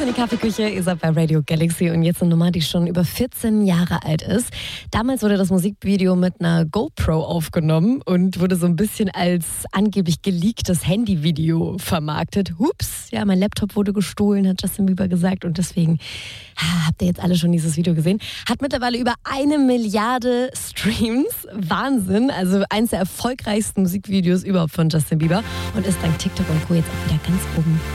in die Kaffeeküche, ihr seid bei Radio Galaxy und jetzt eine Nummer, die schon über 14 Jahre alt ist. Damals wurde das Musikvideo mit einer GoPro aufgenommen und wurde so ein bisschen als angeblich geleaktes Handyvideo vermarktet. Hups, ja, mein Laptop wurde gestohlen, hat Justin Bieber gesagt und deswegen habt ihr jetzt alle schon dieses Video gesehen. Hat mittlerweile über 1 Milliarde Streams. Wahnsinn, also eins der erfolgreichsten Musikvideos überhaupt von Justin Bieber und ist dank TikTok und Co. jetzt auch wieder ganz oben